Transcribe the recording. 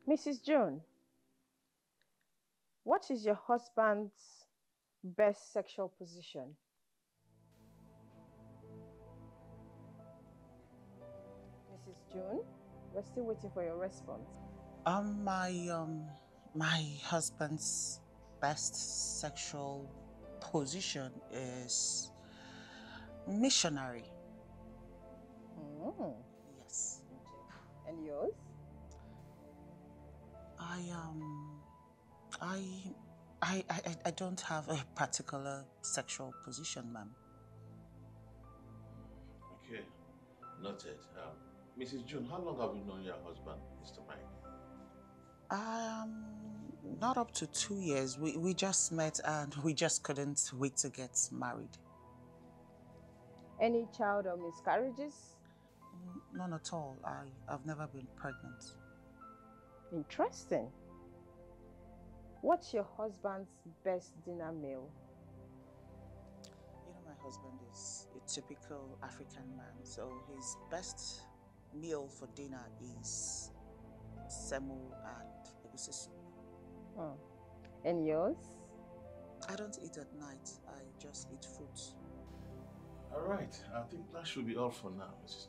Mrs. Joan, what is your husband's best sexual position? Mrs. June, we're still waiting for your response. My husband's best sexual position is missionary. Mm. Yes. And yours? I I I don't have a particular sexual position, ma'am. Okay, noted. Mrs. June, how long have you known your husband, Mr. Mike? Not up to 2 years. We just met and we just couldn't wait to get married. Any child or miscarriages? None at all. I've never been pregnant. Interesting. What's your husband's best dinner meal? You know, my husband is a typical African man, so his best meal for dinner is semo and egusi soup. Hmm. And yours? I don't eat at night. I just eat fruits. All right, I think that should be all for now, Mrs.